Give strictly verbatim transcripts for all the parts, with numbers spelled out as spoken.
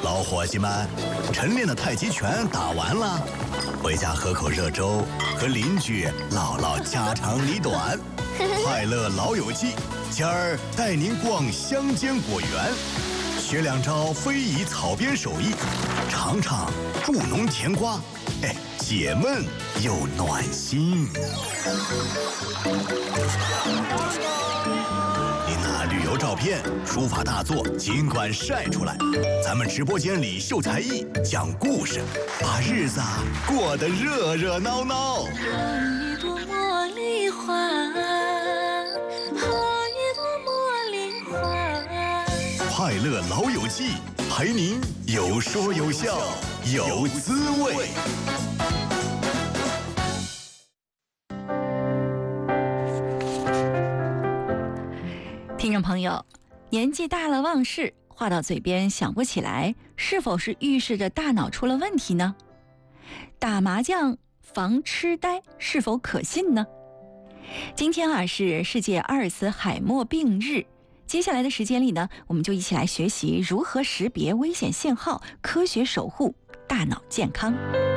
老伙计们，晨练的太极拳打完了，回家喝口热粥，和邻居唠唠家长里短。快乐老友记，今儿带您逛乡间果园，学两招非遗草编手艺，尝尝助农甜瓜，哎，解闷又暖心。您那旅游照片、书法大作尽管晒出来，咱们直播间里秀才艺、讲故事，把日子啊过得热热闹闹。 好一朵茉莉花，好一朵茉莉花。 快乐老友记，陪您有说有笑有滋味。 听众朋友，年纪大了忘事，话到嘴边想不起来，是否是预示着大脑出了问题呢？打麻将防痴呆是否可信呢？今天啊是世界阿尔茨海默病日，接下来的时间里呢，我们就一起来学习如何识别危险信号，科学守护大脑健康。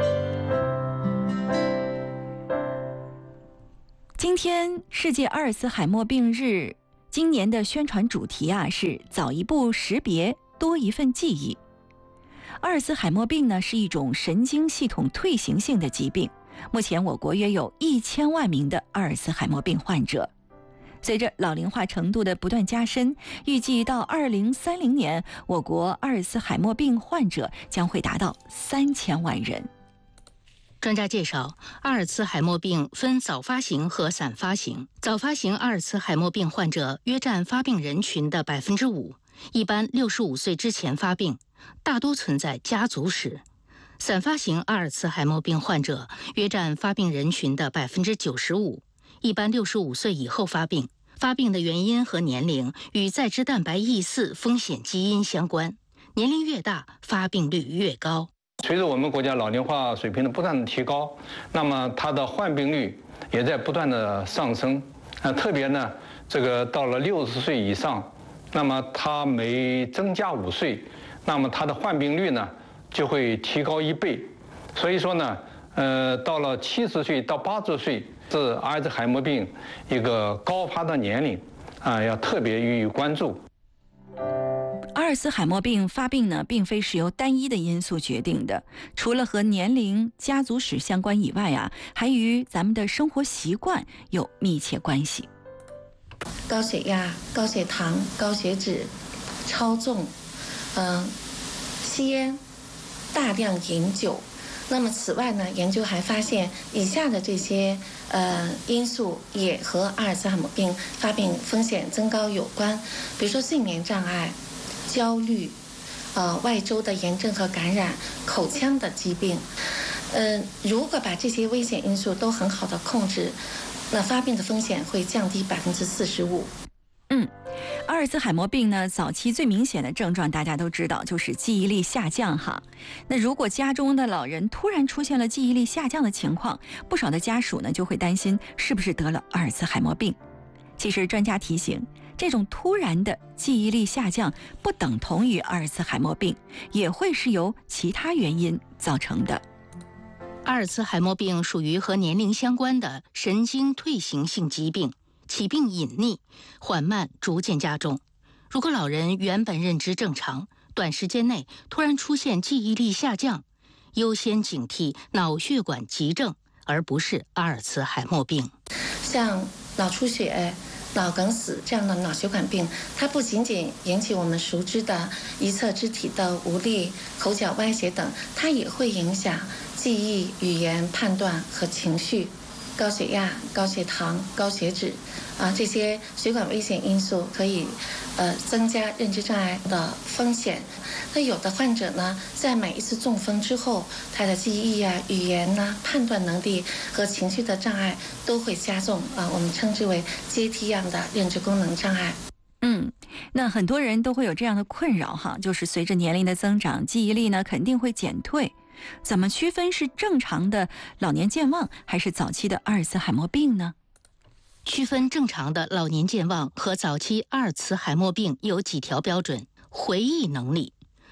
今天世界阿尔茨海默病日，今年的宣传主题啊是早一步识别，多一份记忆。阿尔茨海默病呢是一种神经系统退行性的疾病，目前我国约有一千万名的阿尔茨海默病患者。随着老龄化程度的不断加深，预计到二零三零年，我国阿尔茨海默病患者将会达到三千万人。 专家介绍，阿尔茨海默病分早发型和散发型。早发型阿尔茨海默病患者约占发病人群的百分之五，一般六十五岁之前发病，大多存在家族史。散发型阿尔茨海默病患者约占发病人群的百分之九十五，一般六十五岁以后发病。发病的原因和年龄与在肢蛋白 E 四 风险基因相关，年龄越大，发病率越高。 随着我们国家老龄化水平的不断的提高，那么它的患病率也在不断的上升。啊，特别呢，这个到了六十岁以上，那么它每增加五岁，那么它的患病率呢就会提高一倍。所以说呢，呃，到了七十岁到八十岁是阿尔茨海默病一个高发的年龄，啊，要特别予以关注。 阿尔茨海默病发病呢，并非是由单一的因素决定的，除了和年龄、家族史相关以外啊，还与咱们的生活习惯有密切关系。 高血压、高血糖、高血脂、超重，嗯、呃，吸烟、大量饮酒。那么此外呢，研究还发现以下的这些呃因素也和阿尔茨海默病发病风险增高有关，比如说睡眠障碍、焦虑、呃外周的炎症和感染、口腔的疾病。嗯、呃，如果把这些危险因素都很好的控制，那发病的风险会降低百分之四十五。 嗯，阿尔茨海默病呢，早期最明显的症状大家都知道，就是记忆力下降哈。那如果家中的老人突然出现了记忆力下降的情况，不少的家属呢就会担心是不是得了阿尔茨海默病。其实专家提醒，这种突然的记忆力下降不等同于阿尔茨海默病，也会是由其他原因造成的。 阿尔茨海默病属于和年龄相关的神经退行性疾病，起病隐匿，缓慢逐渐加重。如果老人原本认知正常，短时间内突然出现记忆力下降，优先警惕脑血管急症，而不是阿尔茨海默病。 像脑出血、脑梗死这样的脑血管病，它不仅仅引起我们熟知的一侧肢体的无力、口角歪斜等，它也会影响记忆、语言、判断和情绪。高血压、高血糖、高血脂，啊，这些血管危险因素可以，呃，增加认知障碍的风险。那有的患者呢，在每一次中风之后，他的记忆啊、语言呐、啊、判断能力和情绪的障碍都会加重啊，我们称之为阶梯样的认知功能障碍。 嗯，那很多人都会有这样的困扰哈，就是随着年龄的增长，记忆力呢肯定会减退。怎么区分是正常的老年健忘还是早期的阿尔茨海默病呢？ 区分正常的老年健忘和早期阿尔茨海默病有几条标准。回忆能力，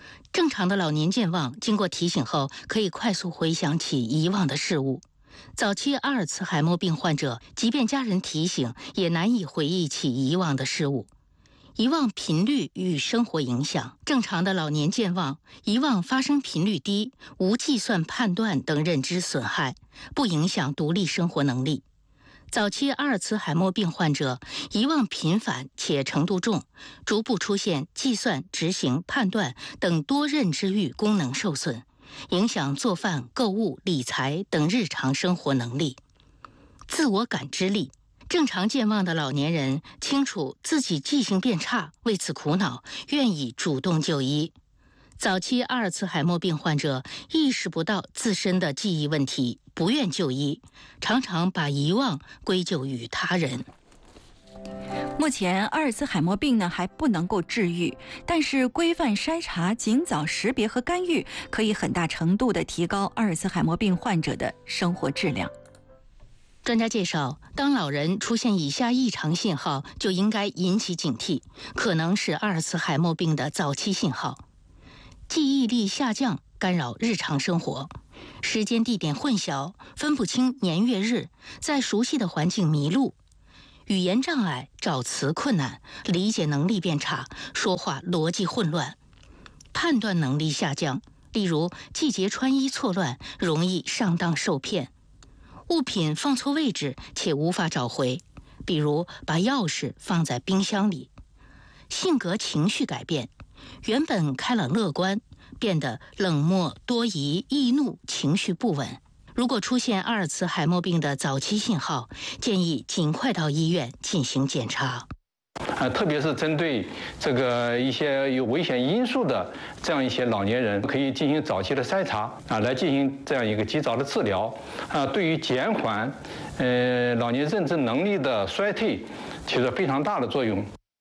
正常的老年健忘，经过提醒后，可以快速回想起遗忘的事物。早期阿尔茨海默病患者，即便家人提醒，也难以回忆起遗忘的事物。遗忘频率与生活影响。正常的老年健忘，遗忘发生频率低，无计算、判断等认知损害，不影响独立生活能力。早期阿尔茨海默病患者遗忘频繁且程度重，逐步出现计算、执行、判断等多认知域功能受损，影响做饭、购物、理财等日常生活能力。自我感知力。正常健忘的老年人清楚自己记性变差，为此苦恼，愿意主动就医。早期阿尔茨海默病患者意识不到自身的记忆问题，不愿就医，常常把遗忘归咎于他人。 目前阿尔茨海默病呢还不能够治愈，但是规范筛查、尽早识别和干预，可以很大程度地提高阿尔茨海默病患者的生活质量。 专家介绍，当老人出现以下异常信号，就应该引起警惕，可能是阿尔茨海默病的早期信号。记忆力下降，干扰日常生活；时间地点混淆，分不清年月日，在熟悉的环境迷路；语言障碍，找词困难，理解能力变差，说话逻辑混乱；判断能力下降，例如季节穿衣错乱，容易上当受骗；物品放错位置且无法找回，比如把钥匙放在冰箱里；性格情绪改变，原本开朗乐观，变得冷漠多疑、易怒，情绪不稳。如果出现阿尔茨海默病的早期信号，建议尽快到医院进行检查。 啊，特别是针对这个一些有危险因素的这样一些老年人，可以进行早期的筛查啊，来进行这样一个及早的治疗啊，对于减缓呃老年认知能力的衰退起着非常大的作用。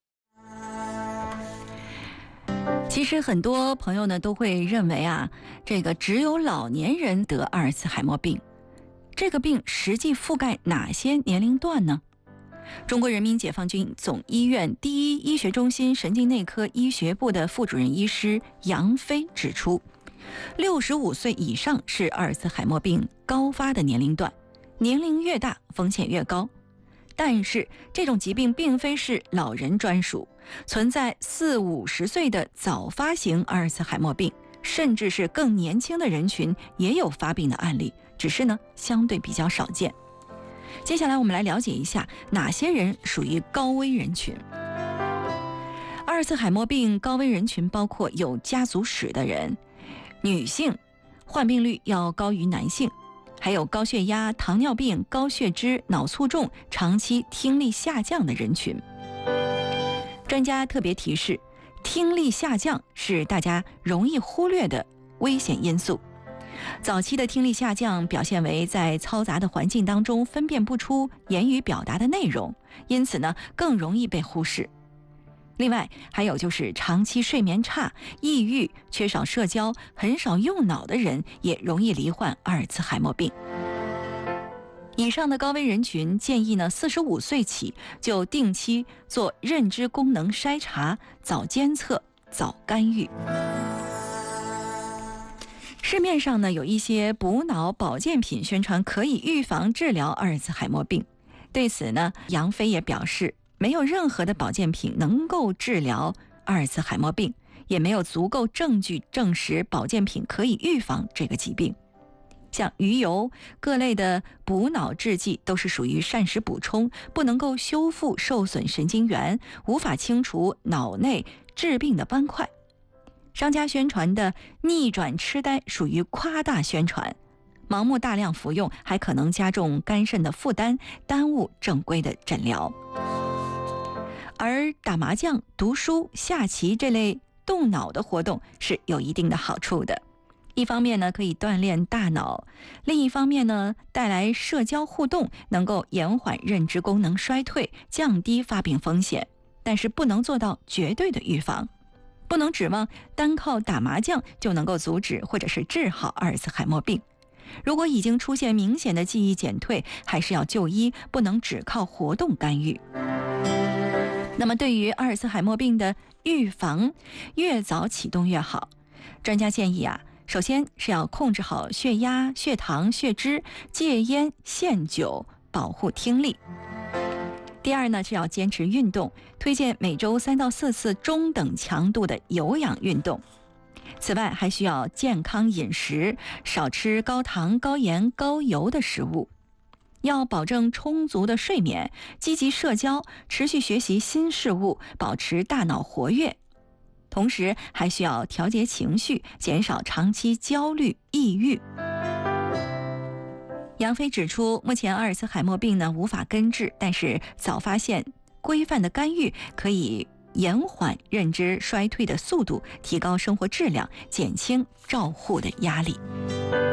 其实很多朋友呢都会认为啊，这个只有老年人得阿尔茨海默病，这个病实际覆盖哪些年龄段呢？中国人民解放军总医院第一医学中心神经内科医学部的副主任医师杨飞指出，六十五岁以上是阿尔茨海默病高发的年龄段，年龄越大风险越高。但是这种疾病并非是老人专属，存在四五十岁的早发型阿尔茨海默病，甚至是更年轻的人群也有发病的案例，只是呢相对比较少见。接下来我们来了解一下哪些人属于高危人群。阿尔茨海默病高危人群包括有家族史的人，女性患病率要高于男性，还有高血压、糖尿病、高血脂、脑卒中、长期听力下降的人群。专家特别提示，听力下降是大家容易忽略的危险因素。早期的听力下降表现为在嘈杂的环境当中分辨不出言语表达的内容，因此呢更容易被忽视。另外还有就是长期睡眠差、抑郁、缺少社交、很少用脑的人也容易罹患阿尔茨海默病。以上的高危人群建议呢四十五岁起就定期做认知功能筛查，早监测、早干预。市面上呢有一些补脑保健品宣传可以预防治疗阿尔茨海默病，对此呢杨飞也表示，没有任何的保健品能够治疗阿尔茨海默病，也没有足够证据证实保健品可以预防这个疾病。像鱼油、各类的补脑制剂都是属于膳食补充，不能够修复受损神经元，无法清除脑内致病的斑块。商家宣传的逆转痴呆属于夸大宣传，盲目大量服用还可能加重肝肾的负担，耽误正规的诊疗。而打麻将、读书、下棋这类动脑的活动是有一定的好处的，一方面呢可以锻炼大脑，另一方面呢带来社交互动，能够延缓认知功能衰退，降低发病风险，但是不能做到绝对的预防。不能指望单靠打麻将就能够阻止或者是治好阿尔茨海默病。如果已经出现明显的记忆减退，还是要就医，不能只靠活动干预。那么对于阿尔茨海默病的预防，越早启动越好。 专家建议啊，首先是要控制好血压、血糖、血脂，戒烟限酒，保护听力。第二呢，是要坚持运动，推荐每周三到四次中等强度的有氧运动。此外，还需要健康饮食，少吃高糖、高盐、高油的食物。要保证充足的睡眠，积极社交，持续学习新事物，保持大脑活跃。同时，还需要调节情绪，减少长期焦虑、抑郁。杨飞指出，目前阿尔茨海默病呢无法根治，但是早发现、规范的干预可以延缓认知衰退的速度，提高生活质量，减轻照护的压力。